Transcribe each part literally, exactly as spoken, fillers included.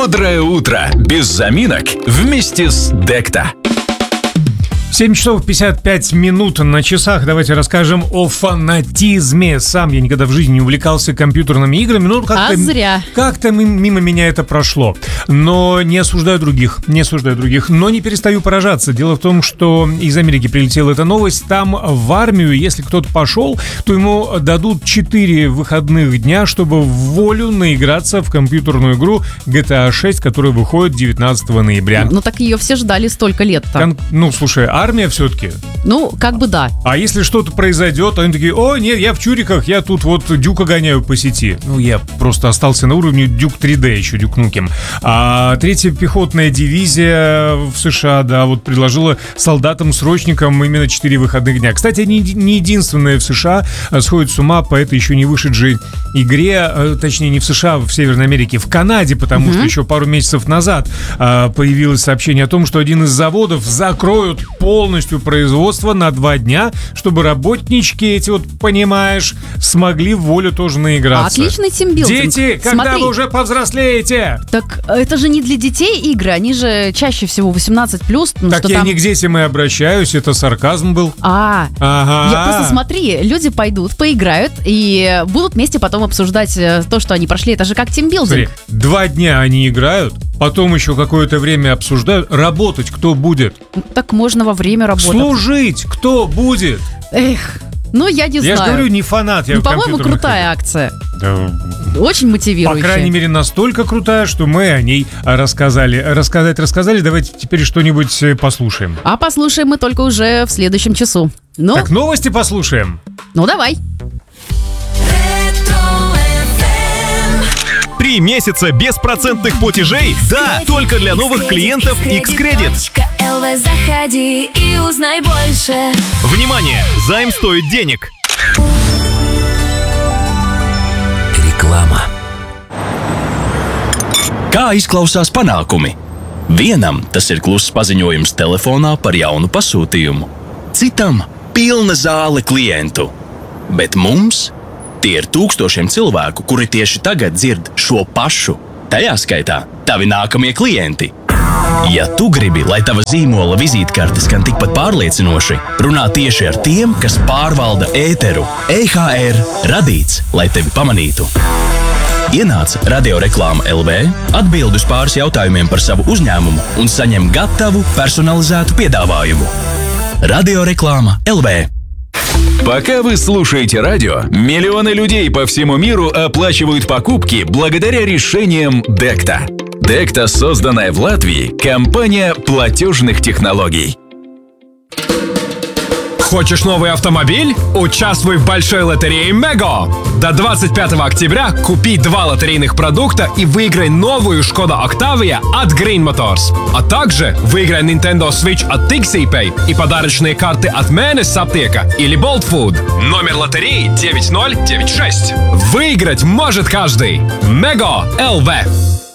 Бодрое утро, без заминок, вместе с Декта. семь часов пятьдесят пять минут на часах. Давайте расскажем о фанатизме. Сам я никогда в жизни не увлекался компьютерными играми. Ну, как-то, а зря. Как-то мимо меня это прошло. Но не осуждаю других. Не осуждаю других. Но не перестаю поражаться. Дело в том, что из Америки прилетела эта новость. Там в армию, если кто-то пошел, то ему дадут четыре выходных дня, чтобы в волю наиграться в компьютерную игру джи ти эй шесть, которая выходит девятнадцатого ноября. Ну, так ее все ждали столько лет-то. Кон- ну, слушай, армия все-таки. Ну, как бы да. А если что-то произойдет, они такие: о, нет, я в чуриках, я тут вот Дюка гоняю по сети. Ну, я просто остался на уровне Дюк три дэ, еще Дюк Нукем. А третья пехотная дивизия в США, да, вот предложила солдатам-срочникам именно четыре выходных дня. Кстати, они не единственные в США сходят с ума по этой еще не вышедшей игре, точнее, не в США, а в Северной Америке, в Канаде, потому mm-hmm. что еще пару месяцев назад появилось сообщение о том, что один из заводов закроют полностью производство на два дня, чтобы работнички эти, вот, понимаешь, смогли в волю тоже наиграться. Отличный тимбилдинг. Дети, когда Смотри, вы уже повзрослеете? Так это же не для детей игры, они же чаще всего восемнадцать плюс. Ну, так что я там... не к детям и обращаюсь, это сарказм был. А, ага. Я просто смотри, люди пойдут, поиграют и будут вместе потом обсуждать то, что они прошли. Это же как тимбилдинг. Смотри, два дня они играют, потом еще какое-то время обсуждают. Работать кто будет? Так можно во время работы. Служить кто будет? Эх, ну я не я знаю. Я же говорю, не фанат. Я ну, по-моему, крутая играх. акция. Да. Очень мотивирующая. По крайней мере, настолько крутая, что мы о ней рассказали. Рассказать рассказали, давайте теперь что-нибудь послушаем. А послушаем мы только уже в следующем часу. Ну, так, новости послушаем. Ну, давай. Три месяца беспроцентных платежей? Да, только для новых клиентов X-Credit. Заходи и узнай больше. Внимание! Займ стоит денег. Reklāma. Kā izklausās panākumi? Vienam tas ir kluss paziņojums telefonā par jaunu pasūtījumu. Citam – pilna zāle klientu. Bet mums tie ir tūkstošiem cilvēku, kuri tieši tagad dzird šo pašu. Tajā skaitā tavi nākamie klienti. Ja tu gribi, lai tava zīmola vizītkārte skan tikpat pārliecinoši, runā tieši ar tiem, kas pārvalda ēteru. E H R radīts, lai tevi pamanītu. Ienāc Radioreklāma L V, atbild uz pāris jautājumiem par savu uzņēmumu un saņem gatavu personalizētu piedāvājumu. Radioreklāma L V. Пока вы слушаете радио, миллионы людей по всему миру оплачивают покупки благодаря решениям Декта. Декта, созданная в Латвии, компания платежных технологий. Хочешь новый автомобиль? Участвуй в большой лотерее Мего! До двадцать пятого октября купи два лотерейных продукта и выиграй новую Skoda Octavia от Green Motors. А также выиграй Nintendo Switch от Tixipay и подарочные карты от Mēnesis Aptieka или Bolt Food. Номер лотереи девять ноль девять шесть. Выиграть может каждый. Мего эл ви.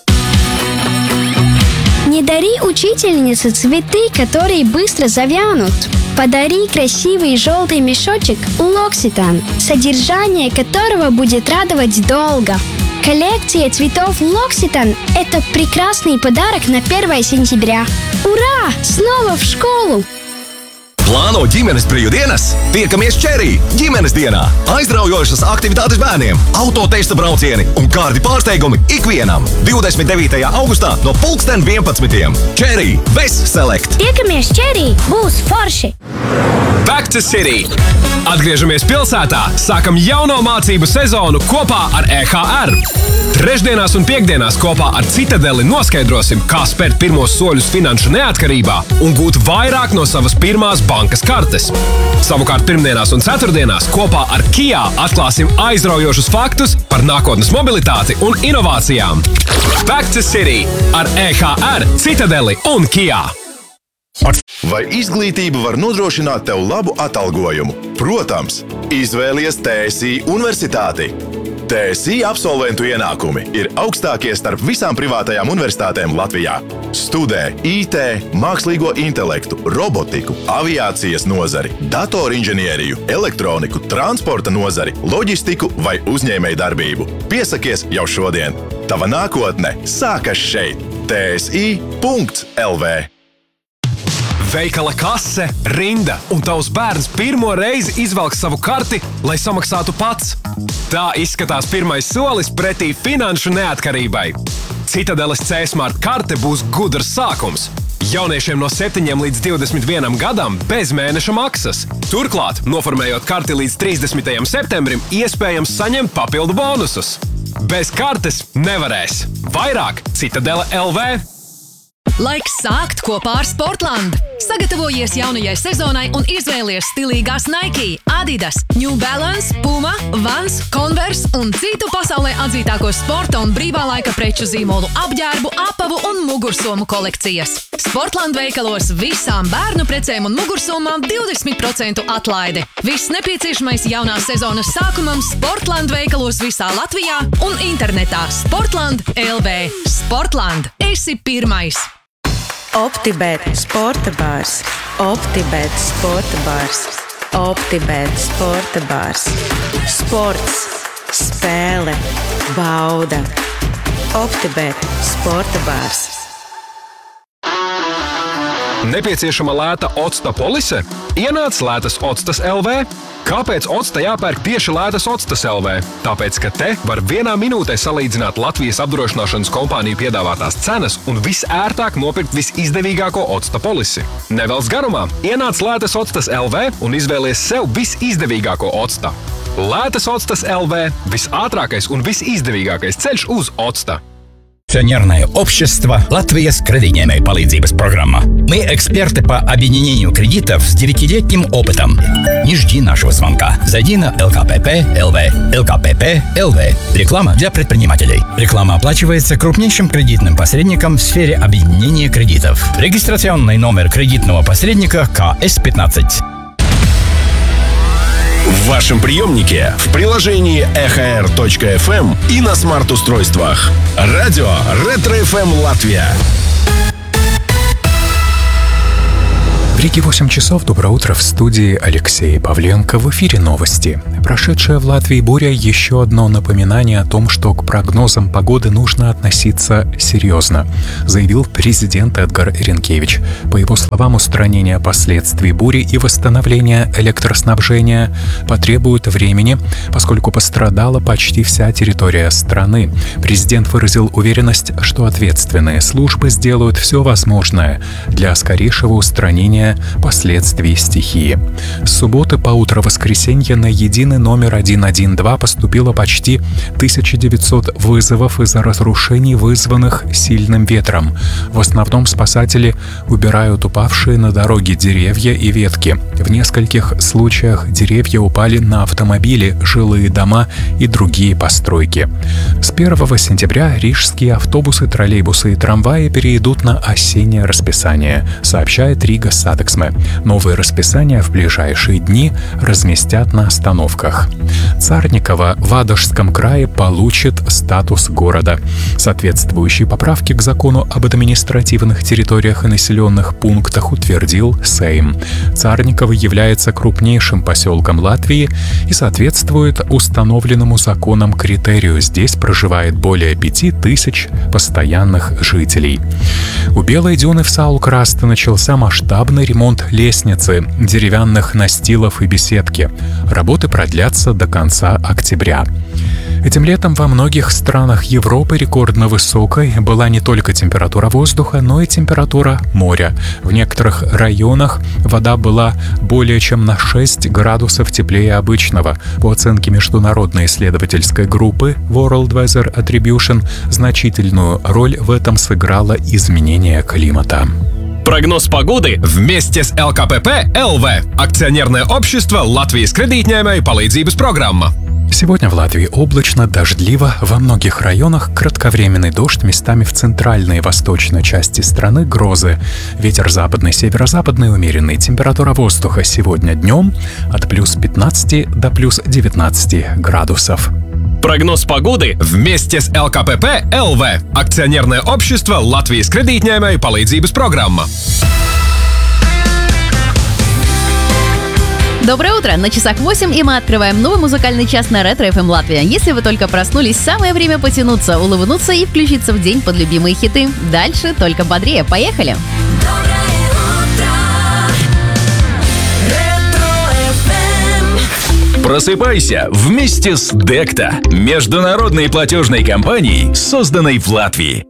Не дари учительнице цветы, которые быстро завянут. Подари красивый желтый мешочек L'Occitane, содержание которого будет радовать долго. Коллекция цветов L'Occitane – это прекрасный подарок на первое сентября. Ура! Снова в школу! Plāno ģimenes brīvdienas? Tiekamies Cherry ģimenes dienā. Aizraujošas aktivitātes bērniem, autotesta braucieni un kārti pārsteigumi ikvienam. divdesmit devītajā augustā no pulksten vienpadsmitiem. Cherry Best Select. Tiekamies Cherry, būs forši! Back to City! Atgriežamies pilsētā, sākam jauno mācību sezonu kopā ar E H R. Trešdienās un piekdienās kopā ar Citadeli noskaidrosim, kā spērt pirmos soļus finanšu neatkarībā un gūt vairāk no savas pirmās bankas kartes. Savukārt pirmdienās un ceturtdienās kopā ar Kia atklāsim aizraujošus faktus par nākotnes mobilitāti un inovācijām. Back to City ar E H R, Citadeli un Kia. Vai izglītība var nodrošināt tev labu atalgojumu? Protams, izvēlies T S I universitāti. T S I absolventu ienākumi ir augstākie starp visām privātajām universitātēm Latvijā. Studē I T, mākslīgo intelektu, robotiku, aviācijas nozari, datorinženieriju, elektroniku, transporta nozari, loģistiku vai uzņēmējdarbību. Piesakies jau šodien! Tava nākotne sākas šeit. T S I punkts L V. Veikala kase, rinda un tavs bērns pirmo reizi izvelk savu karti, lai samaksātu pats. Tā izskatās pirmais solis pretī finanšu neatkarībai. Citadeles C-Smart karte būs gudrs sākums. Jauniešiem no septiņiem līdz divdesmit vienam gadam bez mēneša maksas. Turklāt, noformējot karti līdz trīsdesmitajam septembrim, iespējams saņemt papildu bonusus. Bez kartes nevarēs. Vairāk Citadele L V. Laiks sākt kopā ar Sportland. Sagatavojies jaunajai sezonai un izvēlies stilīgās Nike, Adidas, New Balance, Puma, Vans, Converse un citu pasaulē atzītāko sporta un brīvā laika preču zīmolu apģērbu, apavu un mugursomu kolekcijas. Sportland veikalos visām bērnu precēm un mugursomām divdesmit procentu atlaide. Viss nepieciešamais jaunās sezonas sākumam Sportland veikalos visā Latvijā un internetā Sportland L V. Sportland. Esi pirmais! OptiBet sporta bārs, OptiBet sporta bārs, OptiBet sporta bārs. Sports, spēle, bauda. OptiBet sporta bārs. Nepieciešama lēta octa polise? Ienāc lētas octas L V. Kāpēc octa jāpērk tieši lētas octas L V? Tāpēc, ka te var vienā minūtē salīdzināt Latvijas apdrošināšanas kompāniju piedāvātās cenas un visērtāk nopirkt visizdevīgāko octa polisi. Nevelc garumā, ienāc lētas octas L V un izvēlies sev visizdevīgāko octa. Lētas octas L V – visātrākais un visizdevīgākais ceļš uz octa. Акционерное общество «Латвияс кредитной палīdzības программа». Мы эксперты по объединению кредитов с девятилетним опытом. Не жди нашего звонка. Зайди на эл ка пэ пэ точка эл ви. эл ка пэ пэ точка эл ви. Реклама для предпринимателей. Реклама оплачивается крупнейшим кредитным посредником в сфере объединения кредитов. Регистрационный номер кредитного посредника ка эс пятнадцать. В вашем приемнике, в приложении эх эр точка эф эм и на смарт-устройствах. Радио Ретро-эф эм Латвия. В Риге восемь часов. Доброе утро. В студии Алексей Павленко. В эфире новости. Прошедшая в Латвии буря — еще одно напоминание о том, что к прогнозам погоды нужно относиться серьезно, заявил президент Эдгар Ринкевич. По его словам, устранение последствий бури и восстановление электроснабжения потребует времени, поскольку пострадала почти вся территория страны. Президент выразил уверенность, что ответственные службы сделают все возможное для скорейшего устранения последствий стихии. С субботы по утро воскресенья на единый номер сто двенадцать поступило почти тысяча девятьсот вызовов из-за разрушений, вызванных сильным ветром. В основном спасатели убирают упавшие на дороге деревья и ветки. В нескольких случаях деревья упали на автомобили, жилые дома и другие постройки. С первого сентября рижские автобусы, троллейбусы и трамваи перейдут на осеннее расписание, сообщает Рига Сатексме. Новые расписания в ближайшие дни разместят на остановках. Царниково в Ладожском крае получит статус города. Соответствующие поправки к закону об административных территориях и населенных пунктах утвердил Сейм. Царниково является крупнейшим поселком Латвии и соответствует установленному законом критерию. Здесь проживает более пяти тысяч постоянных жителей. У Белой Дюны в Саулкрасте начался масштабный ремонт лестницы, деревянных настилов и беседки. Работы продлятся до конца октября. Этим летом во многих странах Европы рекордно высокой была не только температура воздуха, но и температура моря. В некоторых районах вода была более чем на шесть градусов теплее обычного. По оценке международной исследовательской группы World Weather Attribution, значительную роль в этом сыграло изменение климата. Прогноз погоды вместе с эл ка пэ пэ точка эл ви. Акционерное общество «Латвijas кредитной палīdzības программа». Сегодня в Латвии облачно, дождливо, во многих районах кратковременный дождь, местами в центральной и восточной части страны грозы. Ветер западный, северо-западный умеренный. Температура воздуха сегодня днем от плюс пятнадцати до плюс девятнадцати градусов. Прогноз погоды вместе с эл ка пэ пэ точка эл ви. Акционерное общество «Латвijas кредитной палīdzības программа». Доброе утро! На часах восемь, и мы открываем новый музыкальный час на Ретро эф эм Латвия. Если вы только проснулись, самое время потянуться, улыбнуться и включиться в день под любимые хиты. Дальше только бодрее. Поехали! Просыпайся вместе с Декта, международной платежной компанией, созданной в Латвии.